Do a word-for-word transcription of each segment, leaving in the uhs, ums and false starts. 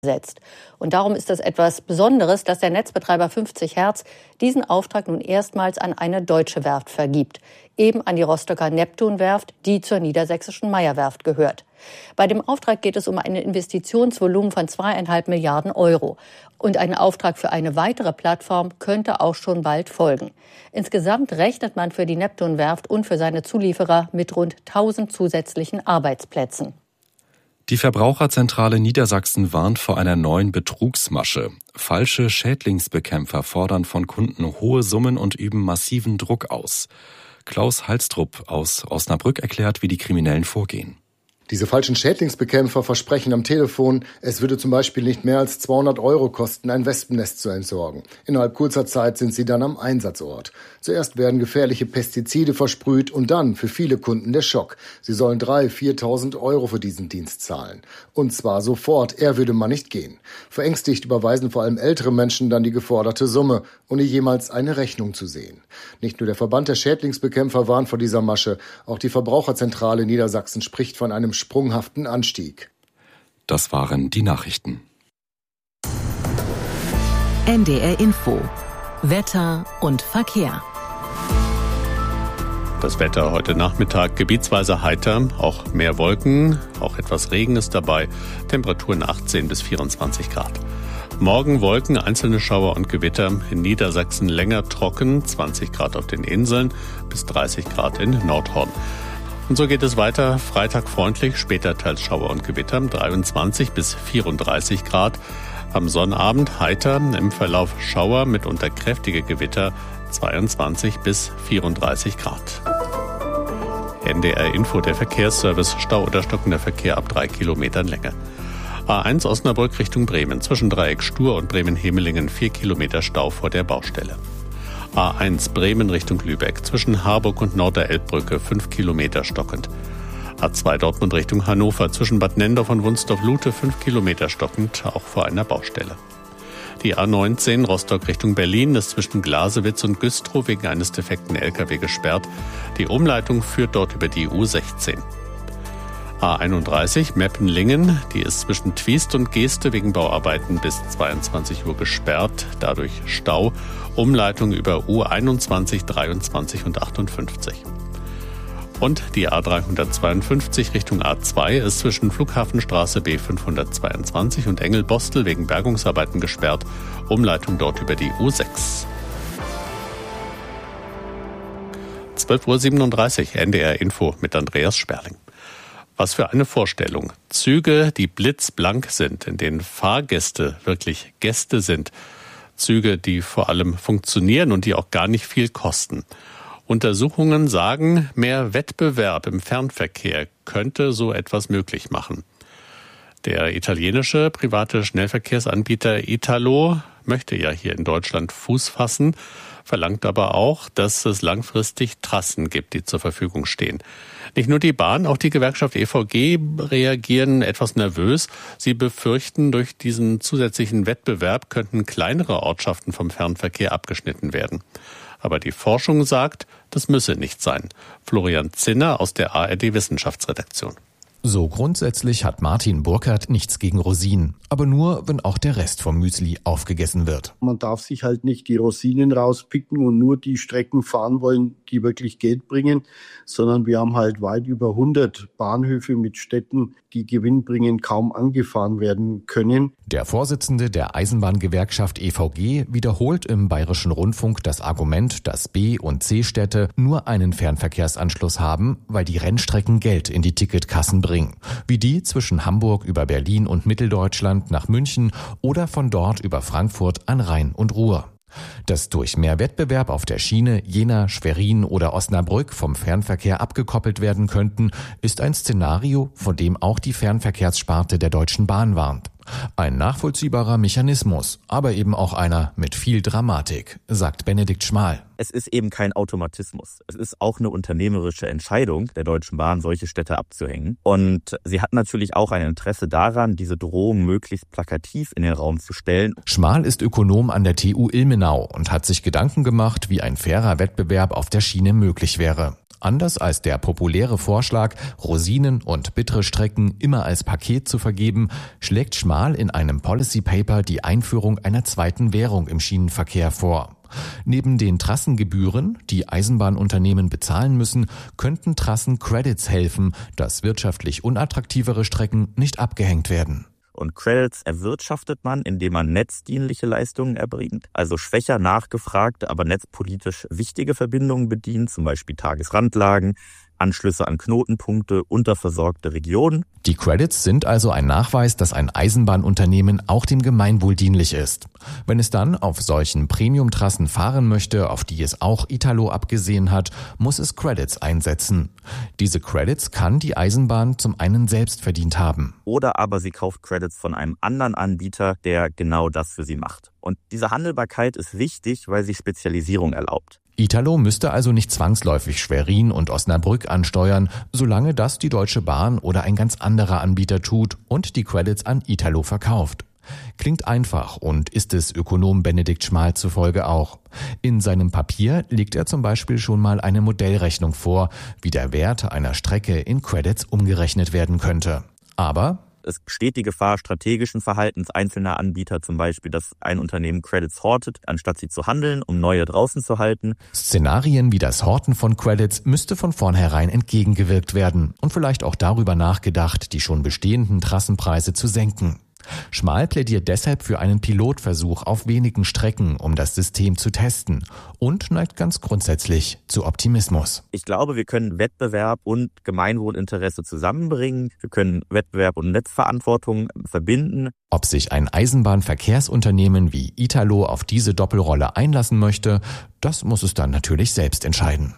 setzt. Und darum ist es etwas Besonderes, dass der Netzbetreiber fünfzig Hertz diesen Auftrag nun erstmals an eine deutsche Werft vergibt, eben an die Rostocker Neptun-Werft, die zur niedersächsischen Meyer-Werft gehört. Bei dem Auftrag geht es um ein Investitionsvolumen von zweieinhalb Milliarden Euro. Und ein Auftrag für eine weitere Plattform könnte auch schon bald folgen. Insgesamt rechnet man für die Neptun-Werft und für seine Zulieferer mit rund tausend zusätzlichen Arbeitsplätzen. Die Verbraucherzentrale Niedersachsen warnt vor einer neuen Betrugsmasche. Falsche Schädlingsbekämpfer fordern von Kunden hohe Summen und üben massiven Druck aus. Klaus Halstrup aus Osnabrück erklärt, wie die Kriminellen vorgehen. Diese falschen Schädlingsbekämpfer versprechen am Telefon, es würde zum Beispiel nicht mehr als zweihundert Euro kosten, ein Wespennest zu entsorgen. Innerhalb kurzer Zeit sind sie dann am Einsatzort. Zuerst werden gefährliche Pestizide versprüht und dann für viele Kunden der Schock. Sie sollen dreitausend, viertausend Euro für diesen Dienst zahlen. Und zwar sofort, eher würde man nicht gehen. Verängstigt überweisen vor allem ältere Menschen dann die geforderte Summe, ohne jemals eine Rechnung zu sehen. Nicht nur der Verband der Schädlingsbekämpfer warnt vor dieser Masche, auch die Verbraucherzentrale Niedersachsen spricht von einem sprunghaften Anstieg. Das waren die Nachrichten. N D R Info. Wetter und Verkehr. Das Wetter heute Nachmittag gebietsweise heiter, auch mehr Wolken, auch etwas Regen ist dabei, Temperaturen achtzehn bis vierundzwanzig Grad. Morgen Wolken, einzelne Schauer und Gewitter, in Niedersachsen länger trocken, zwanzig Grad auf den Inseln bis dreißig Grad in Nordhorn. Und so geht es weiter, Freitag freundlich, später teils Schauer und Gewitter, dreiundzwanzig bis vierunddreißig Grad. Am Sonnabend heiter, im Verlauf Schauer, mitunter kräftige Gewitter, zweiundzwanzig bis vierunddreißig Grad. N D R Info, der Verkehrsservice, Stau oder stockender Verkehr ab drei Kilometern Länge. A eins Osnabrück Richtung Bremen, zwischen Dreieck Stur und Bremen-Hemelingen vier Kilometer Stau vor der Baustelle. A eins Bremen Richtung Lübeck, zwischen Harburg und Norderelbbrücke fünf Kilometer stockend. A zwei Dortmund Richtung Hannover, zwischen Bad Nendorf und Wunstorf-Lute fünf Kilometer stockend, auch vor einer Baustelle. Die A neunzehn Rostock Richtung Berlin ist zwischen Glasewitz und Güstrow wegen eines defekten L K W gesperrt. Die Umleitung führt dort über die U sechzehn. A einunddreißig Meppen-Lingen, die ist zwischen Twiest und Geeste wegen Bauarbeiten bis zweiundzwanzig Uhr gesperrt, dadurch Stau, Umleitung über U einundzwanzig, dreiundzwanzig und achtundfünfzig. Und die A dreihundertzweiundfünfzig Richtung A zwei ist zwischen Flughafenstraße B fünfhundertzweiundzwanzig und Engelbostel wegen Bergungsarbeiten gesperrt, Umleitung dort über die U sechs. zwölf Uhr siebenunddreißig, N D R Info mit Andreas Sperling. Was für eine Vorstellung. Züge, die blitzblank sind, in denen Fahrgäste wirklich Gäste sind. Züge, die vor allem funktionieren und die auch gar nicht viel kosten. Untersuchungen sagen, mehr Wettbewerb im Fernverkehr könnte so etwas möglich machen. Der italienische private Schnellverkehrsanbieter Italo möchte ja hier in Deutschland Fuß fassen, verlangt aber auch, dass es langfristig Trassen gibt, die zur Verfügung stehen. Nicht nur die Bahn, auch die Gewerkschaft E V G reagieren etwas nervös. Sie befürchten, durch diesen zusätzlichen Wettbewerb könnten kleinere Ortschaften vom Fernverkehr abgeschnitten werden. Aber die Forschung sagt, das müsse nicht sein. Florian Zinner aus der A R D-Wissenschaftsredaktion. So grundsätzlich hat Martin Burkhardt nichts gegen Rosinen, aber nur, wenn auch der Rest vom Müsli aufgegessen wird. Man darf sich halt nicht die Rosinen rauspicken und nur die Strecken fahren wollen, die wirklich Geld bringen, sondern wir haben halt weit über hundert Bahnhöfe mit Städten, die gewinnbringend kaum angefahren werden können. Der Vorsitzende der Eisenbahngewerkschaft E V G wiederholt im Bayerischen Rundfunk das Argument, dass B- und C-Städte nur einen Fernverkehrsanschluss haben, weil die Rennstrecken Geld in die Ticketkassen bringen. Wie die zwischen Hamburg über Berlin und Mitteldeutschland nach München oder von dort über Frankfurt an Rhein und Ruhr. Dass durch mehr Wettbewerb auf der Schiene Jena, Schwerin oder Osnabrück vom Fernverkehr abgekoppelt werden könnten, ist ein Szenario, von dem auch die Fernverkehrssparte der Deutschen Bahn warnt. Ein nachvollziehbarer Mechanismus, aber eben auch einer mit viel Dramatik, sagt Benedikt Schmal. Es ist eben kein Automatismus. Es ist auch eine unternehmerische Entscheidung der Deutschen Bahn, solche Städte abzuhängen. Und sie hat natürlich auch ein Interesse daran, diese Drohung möglichst plakativ in den Raum zu stellen. Schmal ist Ökonom an der T U Ilmenau und hat sich Gedanken gemacht, wie ein fairer Wettbewerb auf der Schiene möglich wäre. Anders als der populäre Vorschlag, Rosinen und bittere Strecken immer als Paket zu vergeben, schlägt Schmal in einem Policy Paper die Einführung einer zweiten Währung im Schienenverkehr vor. Neben den Trassengebühren, die Eisenbahnunternehmen bezahlen müssen, könnten Trassen-Credits helfen, dass wirtschaftlich unattraktivere Strecken nicht abgehängt werden. Und Credits erwirtschaftet man, indem man netzdienliche Leistungen erbringt, also schwächer nachgefragte, aber netzpolitisch wichtige Verbindungen bedient, zum Beispiel Tagesrandlagen, Anschlüsse an Knotenpunkte, unterversorgte Regionen. Die Credits sind also ein Nachweis, dass ein Eisenbahnunternehmen auch dem Gemeinwohl dienlich ist. Wenn es dann auf solchen Premium-Trassen fahren möchte, auf die es auch Italo abgesehen hat, muss es Credits einsetzen. Diese Credits kann die Eisenbahn zum einen selbst verdient haben. Oder aber sie kauft Credits von einem anderen Anbieter, der genau das für sie macht. Und diese Handelbarkeit ist wichtig, weil sie Spezialisierung erlaubt. Italo müsste also nicht zwangsläufig Schwerin und Osnabrück ansteuern, solange das die Deutsche Bahn oder ein ganz anderer Anbieter tut und die Credits an Italo verkauft. Klingt einfach und ist es Ökonom Benedikt Schmal zufolge auch. In seinem Papier legt er zum Beispiel schon mal eine Modellrechnung vor, wie der Wert einer Strecke in Credits umgerechnet werden könnte. Aber es besteht die Gefahr strategischen Verhaltens einzelner Anbieter, zum Beispiel, dass ein Unternehmen Credits hortet, anstatt sie zu handeln, um neue draußen zu halten. Szenarien wie das Horten von Credits müsste von vornherein entgegengewirkt werden und vielleicht auch darüber nachgedacht, die schon bestehenden Trassenpreise zu senken. Schmal plädiert deshalb für einen Pilotversuch auf wenigen Strecken, um das System zu testen, und neigt ganz grundsätzlich zu Optimismus. Ich glaube, wir können Wettbewerb und Gemeinwohlinteresse zusammenbringen. Wir können Wettbewerb und Netzverantwortung verbinden. Ob sich ein Eisenbahnverkehrsunternehmen wie Italo auf diese Doppelrolle einlassen möchte, das muss es dann natürlich selbst entscheiden.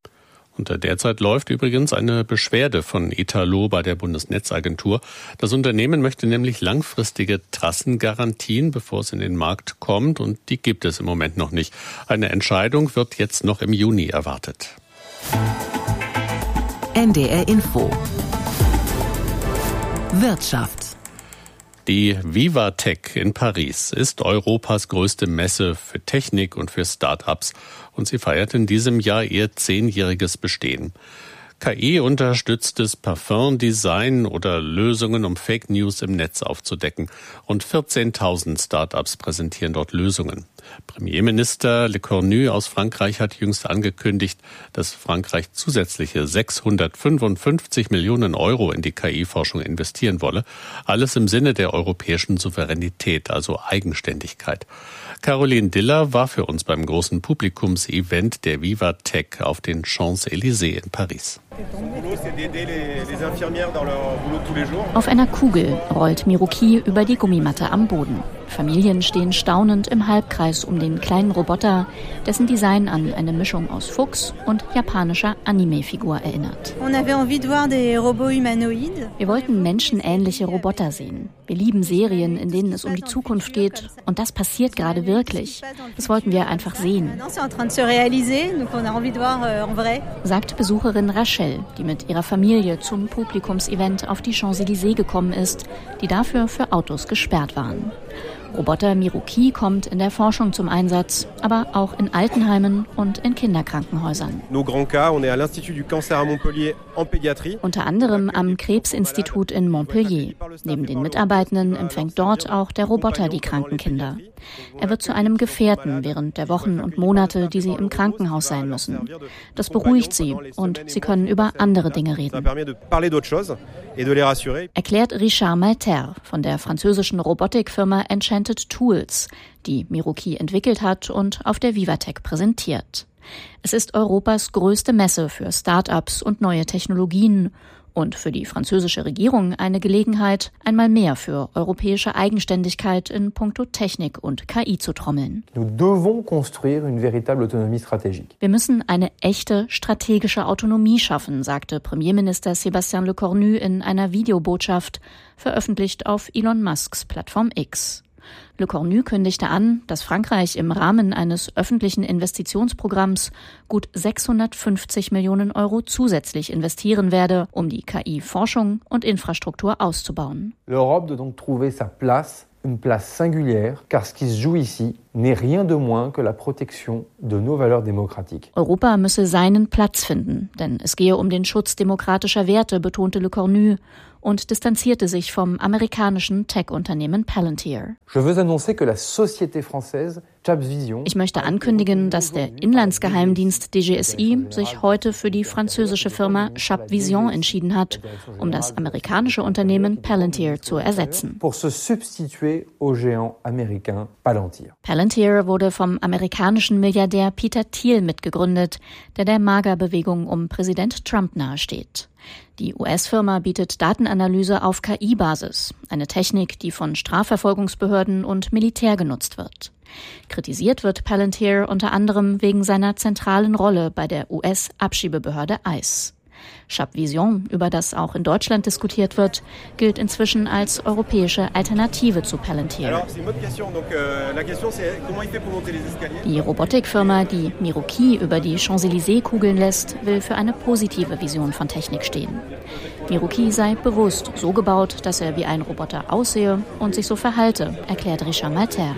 Und derzeit läuft übrigens eine Beschwerde von Italo bei der Bundesnetzagentur. Das Unternehmen möchte nämlich langfristige Trassengarantien, bevor es in den Markt kommt, und die gibt es im Moment noch nicht. Eine Entscheidung wird jetzt noch im Juni erwartet. N D R Info Wirtschaft. Die VivaTech in Paris ist Europas größte Messe für Technik und für Start-ups und sie feiert in diesem Jahr ihr zehnjähriges Bestehen. K I-unterstütztes Parfumdesign oder Lösungen, um Fake News im Netz aufzudecken. Rund vierzehntausend Start-ups präsentieren dort Lösungen. Premierminister Le Cornu aus Frankreich hat jüngst angekündigt, dass Frankreich zusätzliche sechshundertfünfundfünfzig Millionen Euro in die K I-Forschung investieren wolle. Alles im Sinne der europäischen Souveränität, also Eigenständigkeit. Caroline Diller war für uns beim großen Publikumsevent der VivaTech auf den Champs-Élysées in Paris. Auf einer Kugel rollt Miroki über die Gummimatte am Boden. Familien stehen staunend im Halbkreis um den kleinen Roboter, dessen Design an eine Mischung aus Fuchs und japanischer Anime-Figur erinnert. Wir wollten menschenähnliche Roboter sehen. Wir lieben Serien, in denen es um die Zukunft geht, und das passiert gerade wirklich. Das wollten wir einfach sehen, sagt Besucherin Rachel, die mit ihrer Familie zum Publikumsevent auf die Champs-Élysées gekommen ist, die dafür für Autos gesperrt waren. Roboter Miroki kommt in der Forschung zum Einsatz, aber auch in Altenheimen und in Kinderkrankenhäusern. Unter anderem am Krebsinstitut in Montpellier. Neben den Mitarbeitenden empfängt dort auch der Roboter die kranken Kinder. Er wird zu einem Gefährten während der Wochen und Monate, die sie im Krankenhaus sein müssen. Das beruhigt sie und sie können über andere Dinge reden. Erklärt Richard Malter von der französischen Robotikfirma Enchanted Tools, die Miroki entwickelt hat und auf der VivaTech präsentiert. Es ist Europas größte Messe für Start-ups und neue Technologien und für die französische Regierung eine Gelegenheit, einmal mehr für europäische Eigenständigkeit in puncto Technik und K I zu trommeln. Wir müssen eine echte strategische Autonomie schaffen, sagte Premierminister Sébastien Le Cornu in einer Videobotschaft, veröffentlicht auf Elon Musks Plattform X. Le Cornu kündigte an, dass Frankreich im Rahmen eines öffentlichen Investitionsprogramms gut sechshundertfünfzig Millionen Euro zusätzlich investieren werde, um die K I-Forschung und Infrastruktur auszubauen. L'Europe doit donc trouver sa place, une place singulière, car ce qui se joue ici n'est rien de moins que la protection de nos valeurs démocratiques. Europa müsse seinen Platz finden, denn es gehe um den Schutz demokratischer Werte, betonte Le Cornu und distanzierte sich vom amerikanischen Tech-Unternehmen Palantir. Je veux annoncer que la société française Capvision. Ich möchte ankündigen, dass der Inlandsgeheimdienst D G S I sich heute für die französische Firma Capvision entschieden hat, um das amerikanische Unternehmen Palantir zu ersetzen. Pour se substituer au géant américain Palantir. Palantir wurde vom amerikanischen Milliardär Peter Thiel mitgegründet, der der MAGA-Bewegung um Präsident Trump nahesteht. Die U S-Firma bietet Datenanalyse auf K I-Basis, eine Technik, die von Strafverfolgungsbehörden und Militär genutzt wird. Kritisiert wird Palantir unter anderem wegen seiner zentralen Rolle bei der U S-Abschiebebehörde I C E. Capvision, über das auch in Deutschland diskutiert wird, gilt inzwischen als europäische Alternative zu Palantir. Die Robotikfirma, die Miroki über die Champs-Élysées kugeln lässt, will für eine positive Vision von Technik stehen. Miroki sei bewusst so gebaut, dass er wie ein Roboter aussehe und sich so verhalte, erklärt Richard Malter.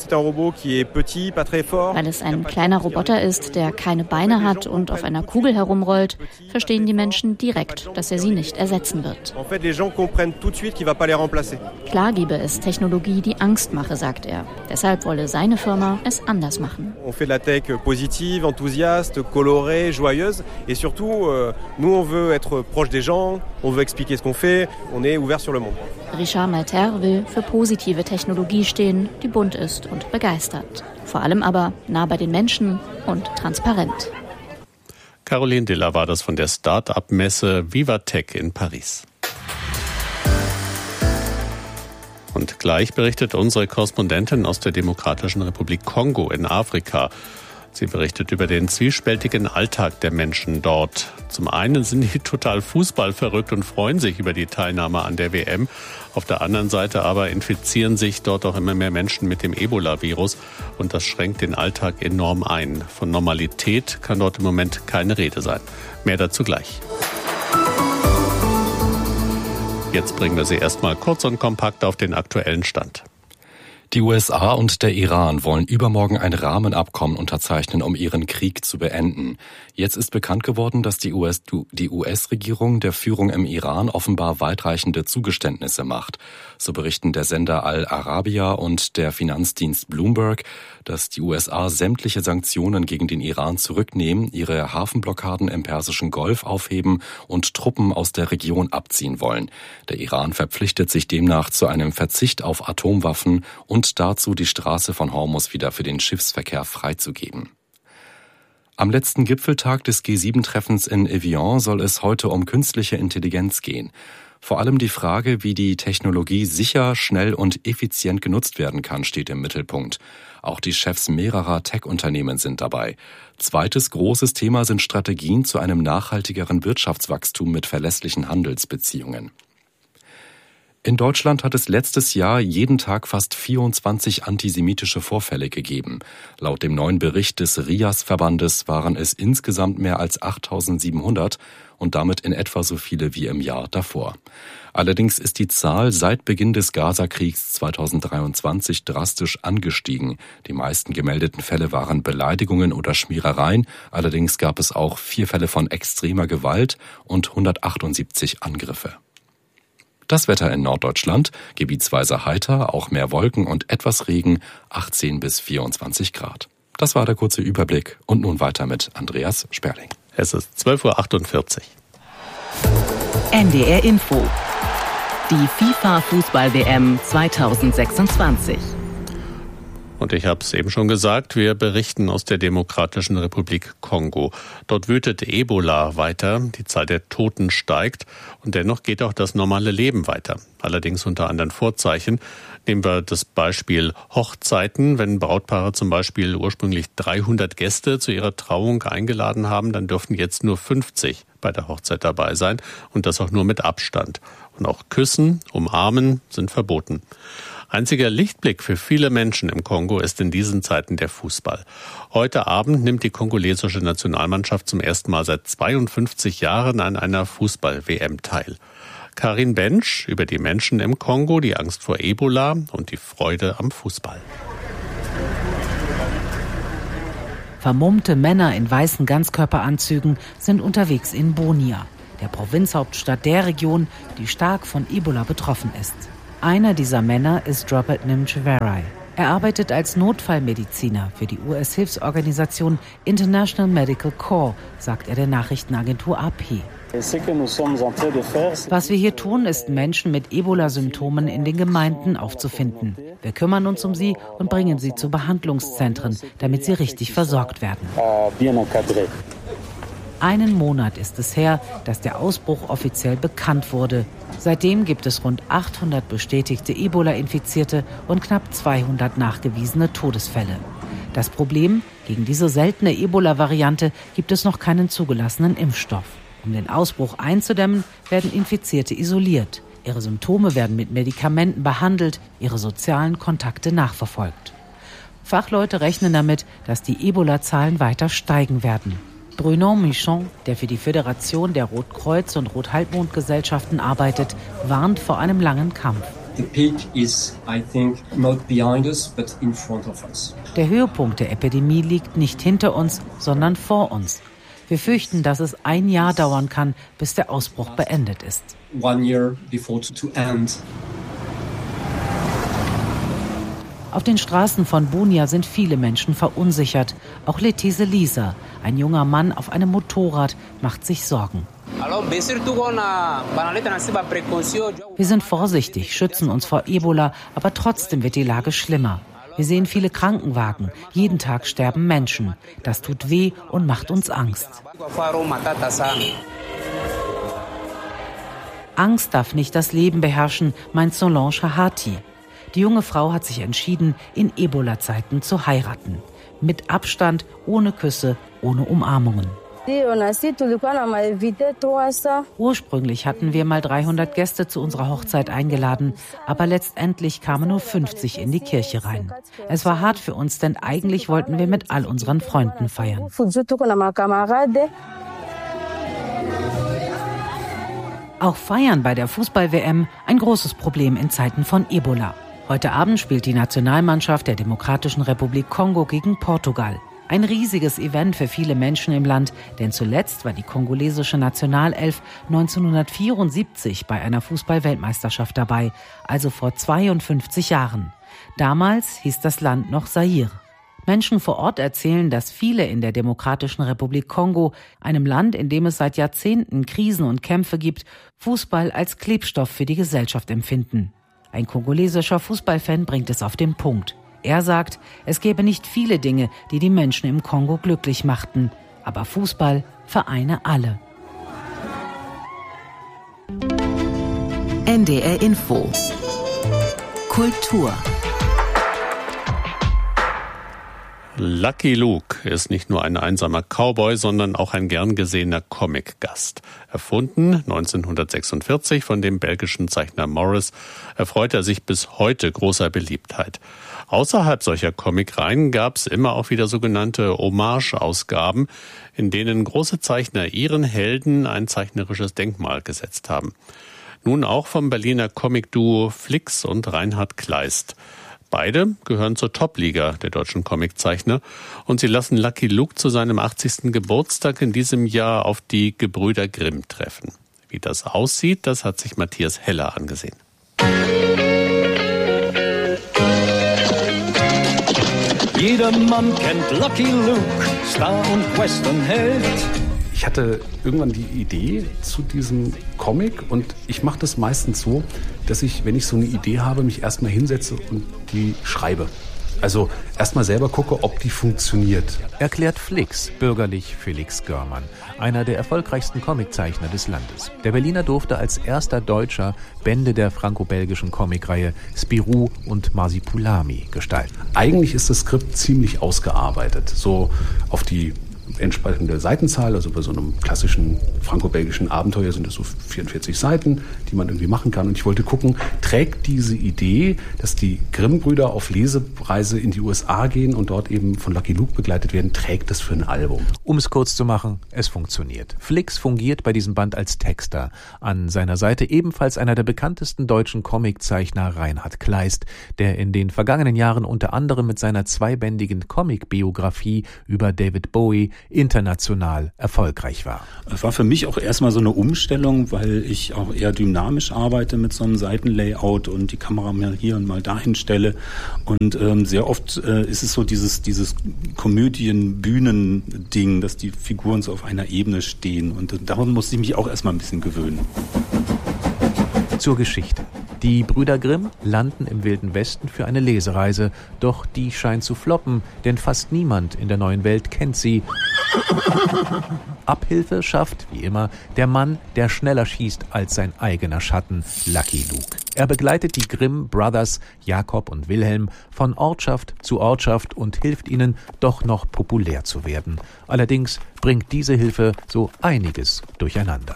Weil es ein kleiner Roboter ist, der keine Beine hat und auf einer Kugel herumrollt, verstehen die Menschen direkt, dass er sie nicht ersetzen wird. Klar gebe es Technologie, die Angst mache, sagt er. Deshalb wolle seine Firma es anders machen. On fait de la tech positive, enthousiaste, colorée, joyeuse et surtout nous on veut être proche des gens, on veut expliquer ce qu'on fait, on est ouvert sur le monde. Richard Malter will für positive Technologie stehen, die bunt ist und begeistert. Vor allem aber nah bei den Menschen und transparent. Caroline Diller war das von der Start-up-Messe Vivatech in Paris. Und gleich berichtet unsere Korrespondentin aus der Demokratischen Republik Kongo in Afrika. Sie berichtet über den zwiespältigen Alltag der Menschen dort. Zum einen sind die total fußballverrückt und freuen sich über die Teilnahme an der W M. Auf der anderen Seite aber infizieren sich dort auch immer mehr Menschen mit dem Ebola-Virus. Und das schränkt den Alltag enorm ein. Von Normalität kann dort im Moment keine Rede sein. Mehr dazu gleich. Jetzt bringen wir Sie erstmal kurz und kompakt auf den aktuellen Stand. Die U S A und der Iran wollen übermorgen ein Rahmenabkommen unterzeichnen, um ihren Krieg zu beenden. Jetzt ist bekannt geworden, dass die U S, die U S-Regierung der Führung im Iran offenbar weitreichende Zugeständnisse macht. So berichten der Sender Al Arabiya und der Finanzdienst Bloomberg, dass die U S A sämtliche Sanktionen gegen den Iran zurücknehmen, ihre Hafenblockaden im Persischen Golf aufheben und Truppen aus der Region abziehen wollen. Der Iran verpflichtet sich demnach zu einem Verzicht auf Atomwaffen und dazu, die Straße von Hormuz wieder für den Schiffsverkehr freizugeben. Am letzten Gipfeltag des G sieben Treffens in Evian soll es heute um künstliche Intelligenz gehen. Vor allem die Frage, wie die Technologie sicher, schnell und effizient genutzt werden kann, steht im Mittelpunkt. Auch die Chefs mehrerer Tech-Unternehmen sind dabei. Zweites großes Thema sind Strategien zu einem nachhaltigeren Wirtschaftswachstum mit verlässlichen Handelsbeziehungen. In Deutschland hat es letztes Jahr jeden Tag fast vierundzwanzig antisemitische Vorfälle gegeben. Laut dem neuen Bericht des R I A S-Verbandes waren es insgesamt mehr als achttausendsiebenhundert und damit in etwa so viele wie im Jahr davor. Allerdings ist die Zahl seit Beginn des Gaza-Kriegs zweitausenddreiundzwanzig drastisch angestiegen. Die meisten gemeldeten Fälle waren Beleidigungen oder Schmierereien. Allerdings gab es auch vier Fälle von extremer Gewalt und hundertachtundsiebzig Angriffe. Das Wetter in Norddeutschland, gebietsweise heiter, auch mehr Wolken und etwas Regen, achtzehn bis vierundzwanzig Grad. Das war der kurze Überblick und nun weiter mit Andreas Sperling. Es ist zwölf Uhr achtundvierzig. N D R Info. Die FIFA-Fußball-W M zweitausendsechsundzwanzig. Und ich habe es eben schon gesagt, wir berichten aus der Demokratischen Republik Kongo. Dort wütet Ebola weiter, die Zahl der Toten steigt und dennoch geht auch das normale Leben weiter. Allerdings unter anderen Vorzeichen. Nehmen wir das Beispiel Hochzeiten. Wenn Brautpaare zum Beispiel ursprünglich dreihundert Gäste zu ihrer Trauung eingeladen haben, dann dürfen jetzt nur fünfzig bei der Hochzeit dabei sein und das auch nur mit Abstand. Und auch Küssen, Umarmen sind verboten. Einziger Lichtblick für viele Menschen im Kongo ist in diesen Zeiten der Fußball. Heute Abend nimmt die kongolesische Nationalmannschaft zum ersten Mal seit zweiundfünfzig Jahren an einer Fußball-W M teil. Karin Bensch über die Menschen im Kongo, die Angst vor Ebola und die Freude am Fußball. Vermummte Männer in weißen Ganzkörperanzügen sind unterwegs in Bunia, der Provinzhauptstadt der Region, die stark von Ebola betroffen ist. Einer dieser Männer ist Robert Nimcheverai. Er arbeitet als Notfallmediziner für die U S-Hilfsorganisation International Medical Corps, sagt er der Nachrichtenagentur A P. Was wir hier tun, ist, Menschen mit Ebola-Symptomen in den Gemeinden aufzufinden. Wir kümmern uns um sie und bringen sie zu Behandlungszentren, damit sie richtig versorgt werden. Einen Monat ist es her, dass der Ausbruch offiziell bekannt wurde. Seitdem gibt es rund achthundert bestätigte Ebola-Infizierte und knapp zweihundert nachgewiesene Todesfälle. Das Problem: Gegen diese seltene Ebola-Variante gibt es noch keinen zugelassenen Impfstoff. Um den Ausbruch einzudämmen, werden Infizierte isoliert. Ihre Symptome werden mit Medikamenten behandelt, ihre sozialen Kontakte nachverfolgt. Fachleute rechnen damit, dass die Ebola-Zahlen weiter steigen werden. Bruno Michon, der für die Föderation der Rotkreuz- und Rothalbmondgesellschaften arbeitet, warnt vor einem langen Kampf. The peak is, I think, not behind us, but in front of us. Der Höhepunkt der Epidemie liegt nicht hinter uns, sondern vor uns. Wir fürchten, dass es ein Jahr dauern kann, bis der Ausbruch beendet ist. One year before to end. Auf den Straßen von Bunia sind viele Menschen verunsichert. Auch Letise Lisa, ein junger Mann auf einem Motorrad, macht sich Sorgen. Wir sind vorsichtig, schützen uns vor Ebola, aber trotzdem wird die Lage schlimmer. Wir sehen viele Krankenwagen. Jeden Tag sterben Menschen. Das tut weh und macht uns Angst. Angst darf nicht das Leben beherrschen, meint Solange Hahati. Die junge Frau hat sich entschieden, in Ebola-Zeiten zu heiraten. Mit Abstand, ohne Küsse, ohne Umarmungen. Ursprünglich hatten wir mal dreihundert Gäste zu unserer Hochzeit eingeladen, aber letztendlich kamen nur fünfzig in die Kirche rein. Es war hart für uns, denn eigentlich wollten wir mit all unseren Freunden feiern. Auch Feiern bei der Fußball-W M ein großes Problem in Zeiten von Ebola. Heute Abend spielt die Nationalmannschaft der Demokratischen Republik Kongo gegen Portugal. Ein riesiges Event für viele Menschen im Land, denn zuletzt war die kongolesische Nationalelf neunzehnhundertvierundsiebzig bei einer Fußball-Weltmeisterschaft dabei, also vor zweiundfünfzig Jahren. Damals hieß das Land noch Zaire. Menschen vor Ort erzählen, dass viele in der Demokratischen Republik Kongo, einem Land, in dem es seit Jahrzehnten Krisen und Kämpfe gibt, Fußball als Klebstoff für die Gesellschaft empfinden. Ein kongolesischer Fußballfan bringt es auf den Punkt. Er sagt, es gäbe nicht viele Dinge, die die Menschen im Kongo glücklich machten. Aber Fußball vereine alle. N D R Info. Kultur. Lucky Luke ist nicht nur ein einsamer Cowboy, sondern auch ein gern gesehener Comic-Gast. Erfunden neunzehnhundertsechsundvierzig von dem belgischen Zeichner Morris, erfreut er sich bis heute großer Beliebtheit. Außerhalb solcher Comicreihen gab es immer auch wieder sogenannte Hommage-Ausgaben, in denen große Zeichner ihren Helden ein zeichnerisches Denkmal gesetzt haben. Nun auch vom Berliner Comic-Duo Flix und Reinhard Kleist. Beide gehören zur Top-Liga der deutschen Comiczeichner und sie lassen Lucky Luke zu seinem achtzigsten Geburtstag in diesem Jahr auf die Gebrüder Grimm treffen. Wie das aussieht, das hat sich Matthias Heller angesehen. Jeder Mann kennt Lucky Luke, Star und Westernheld. Ich hatte irgendwann die Idee zu diesem Comic und ich mache das meistens so, dass ich, wenn ich so eine Idee habe, mich erstmal hinsetze und die schreibe. Also erstmal selber gucke, ob die funktioniert. Erklärt Flix, bürgerlich Felix Görmann, einer der erfolgreichsten Comiczeichner des Landes. Der Berliner durfte als erster Deutscher Bände der franco-belgischen Comicreihe Spirou und Marsipulami gestalten. Eigentlich ist das Skript ziemlich ausgearbeitet, so auf die entsprechende Seitenzahl, also bei so einem klassischen franco-belgischen Abenteuer sind es so vierundvierzig Seiten, die man irgendwie machen kann. Und ich wollte gucken, trägt diese Idee, dass die Grimm-Brüder auf Lesereise in die U S A gehen und dort eben von Lucky Luke begleitet werden, trägt das für ein Album? Um es kurz zu machen, es funktioniert. Flix fungiert bei diesem Band als Texter. An seiner Seite ebenfalls einer der bekanntesten deutschen Comiczeichner Reinhard Kleist, der in den vergangenen Jahren unter anderem mit seiner zweibändigen Comic-Biografie über David Bowie international erfolgreich war. Es war für mich auch erstmal so eine Umstellung, weil ich auch eher dynamisch arbeite mit so einem Seitenlayout und die Kamera mal hier und mal dahin stelle. Und ähm, sehr oft äh, ist es so dieses, dieses Komödien-Bühnen-Ding, dass die Figuren so auf einer Ebene stehen. Und äh, daran musste ich mich auch erstmal ein bisschen gewöhnen. Zur Geschichte. Die Brüder Grimm landen im Wilden Westen für eine Lesereise, doch die scheint zu floppen, denn fast niemand in der neuen Welt kennt sie. Abhilfe schafft, wie immer, der Mann, der schneller schießt als sein eigener Schatten, Lucky Luke. Er begleitet die Grimm Brothers, Jakob und Wilhelm, von Ortschaft zu Ortschaft und hilft ihnen, doch noch populär zu werden. Allerdings bringt diese Hilfe so einiges durcheinander.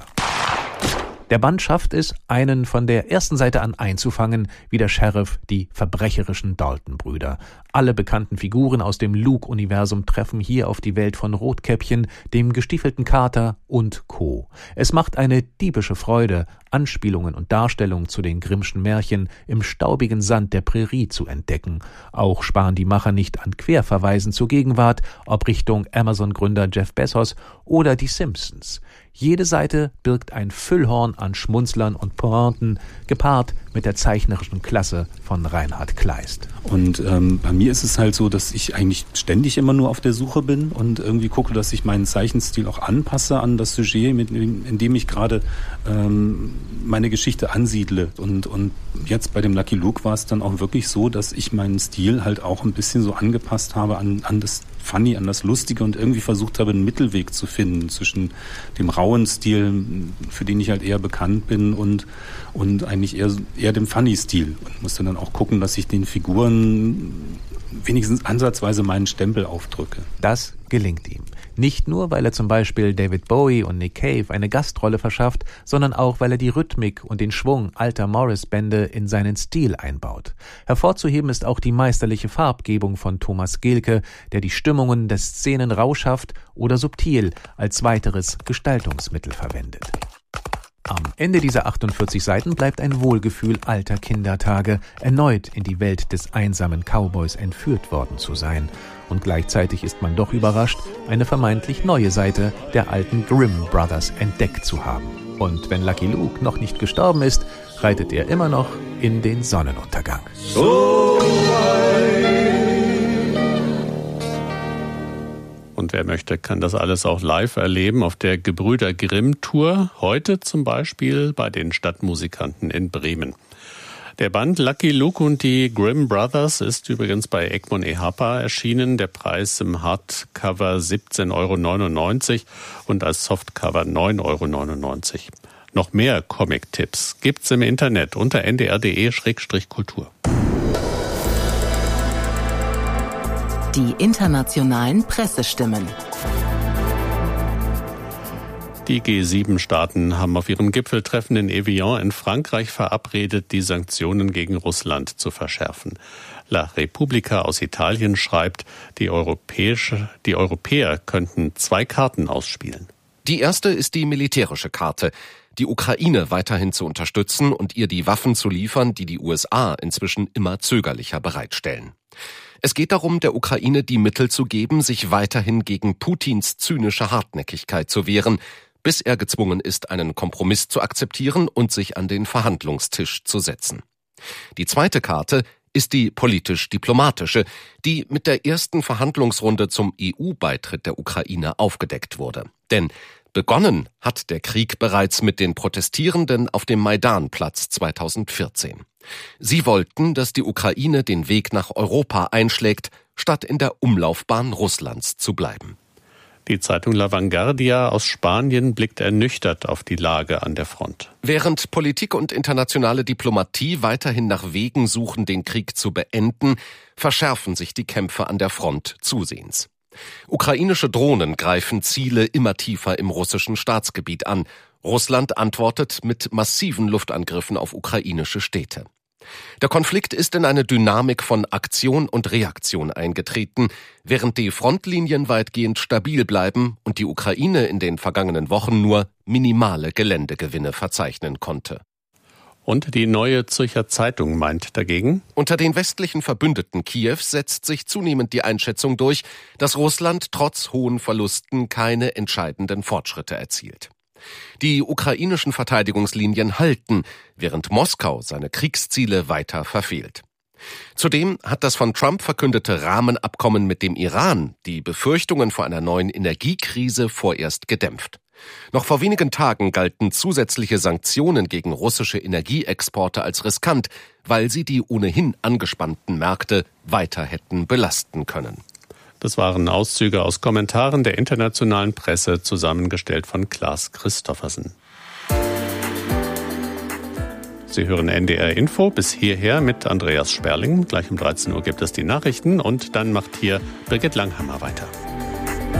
Der Band schafft es, einen von der ersten Seite an einzufangen, wie der Sheriff die verbrecherischen Dalton-Brüder. Alle bekannten Figuren aus dem Luke-Universum treffen hier auf die Welt von Rotkäppchen, dem gestiefelten Kater und Co. Es macht eine diebische Freude, Anspielungen und Darstellungen zu den Grimmschen Märchen im staubigen Sand der Prärie zu entdecken. Auch sparen die Macher nicht an Querverweisen zur Gegenwart, ob Richtung Amazon-Gründer Jeff Bezos oder die Simpsons. Jede Seite birgt ein Füllhorn an Schmunzlern und Pointen, gepaart mit der zeichnerischen Klasse von Reinhard Kleist. Und ähm, bei mir ist es halt so, dass ich eigentlich ständig immer nur auf der Suche bin und irgendwie gucke, dass ich meinen Zeichenstil auch anpasse an das Sujet, mit, in dem ich gerade ähm, meine Geschichte ansiedle. Und, und jetzt bei dem Lucky Luke war es dann auch wirklich so, dass ich meinen Stil halt auch ein bisschen so angepasst habe an, an das Funny, an das Lustige und irgendwie versucht habe, einen Mittelweg zu finden zwischen dem rauen Stil, für den ich halt eher bekannt bin, und, und eigentlich eher, eher dem Funny-Stil. Und musste dann auch gucken, dass ich den Figuren wenigstens ansatzweise meinen Stempel aufdrücke. Das gelingt ihm. Nicht nur, weil er zum Beispiel David Bowie und Nick Cave eine Gastrolle verschafft, sondern auch, weil er die Rhythmik und den Schwung alter Morris-Bände in seinen Stil einbaut. Hervorzuheben ist auch die meisterliche Farbgebung von Thomas Gehlke, der die Stimmungen der Szenen rauschhaft oder subtil als weiteres Gestaltungsmittel verwendet. Am Ende dieser achtundvierzig Seiten bleibt ein Wohlgefühl alter Kindertage, erneut in die Welt des einsamen Cowboys entführt worden zu sein. Und gleichzeitig ist man doch überrascht, eine vermeintlich neue Seite der alten Grimm Brothers entdeckt zu haben. Und wenn Lucky Luke noch nicht gestorben ist, reitet er immer noch in den Sonnenuntergang. So Und wer möchte, kann das alles auch live erleben auf der Gebrüder Grimm Tour. Heute zum Beispiel bei den Stadtmusikanten in Bremen. Der Band Lucky Luke und die Grimm Brothers ist übrigens bei Egmont E. Harper erschienen. Der Preis im Hardcover siebzehn Euro neunundneunzig und als Softcover neun Euro neunundneunzig. Noch mehr Comic-Tipps gibt's im Internet unter n d r punkt d e Schrägstrich Kultur. Die internationalen Pressestimmen. Die G sieben Staaten haben auf ihrem Gipfeltreffen in Evian in Frankreich verabredet, die Sanktionen gegen Russland zu verschärfen. La Repubblica aus Italien schreibt, die, europäische, die Europäer könnten zwei Karten ausspielen. Die erste ist die militärische Karte. Die Ukraine weiterhin zu unterstützen und ihr die Waffen zu liefern, die die U S A inzwischen immer zögerlicher bereitstellen. Es geht darum, der Ukraine die Mittel zu geben, sich weiterhin gegen Putins zynische Hartnäckigkeit zu wehren, bis er gezwungen ist, einen Kompromiss zu akzeptieren und sich an den Verhandlungstisch zu setzen. Die zweite Karte ist die politisch-diplomatische, die mit der ersten Verhandlungsrunde zum E U-Beitritt der Ukraine aufgedeckt wurde. Denn begonnen hat der Krieg bereits mit den Protestierenden auf dem Maidanplatz zweitausendvierzehn. Sie wollten, dass die Ukraine den Weg nach Europa einschlägt, statt in der Umlaufbahn Russlands zu bleiben. Die Zeitung La Vanguardia aus Spanien blickt ernüchtert auf die Lage an der Front. Während Politik und internationale Diplomatie weiterhin nach Wegen suchen, den Krieg zu beenden, verschärfen sich die Kämpfe an der Front zusehends. Ukrainische Drohnen greifen Ziele immer tiefer im russischen Staatsgebiet an. Russland antwortet mit massiven Luftangriffen auf ukrainische Städte. Der Konflikt ist in eine Dynamik von Aktion und Reaktion eingetreten, während die Frontlinien weitgehend stabil bleiben und die Ukraine in den vergangenen Wochen nur minimale Geländegewinne verzeichnen konnte. Und die Neue Zürcher Zeitung meint dagegen: Unter den westlichen Verbündeten Kiews setzt sich zunehmend die Einschätzung durch, dass Russland trotz hohen Verlusten keine entscheidenden Fortschritte erzielt. Die ukrainischen Verteidigungslinien halten, während Moskau seine Kriegsziele weiter verfehlt. Zudem hat das von Trump verkündete Rahmenabkommen mit dem Iran die Befürchtungen vor einer neuen Energiekrise vorerst gedämpft. Noch vor wenigen Tagen galten zusätzliche Sanktionen gegen russische Energieexporte als riskant, weil sie die ohnehin angespannten Märkte weiter hätten belasten können. Das waren Auszüge aus Kommentaren der internationalen Presse, zusammengestellt von Klaas Christoffersen. Sie hören N D R Info bis hierher mit Andreas Sperling. Gleich um dreizehn Uhr gibt es die Nachrichten und dann macht hier Birgit Langhammer weiter.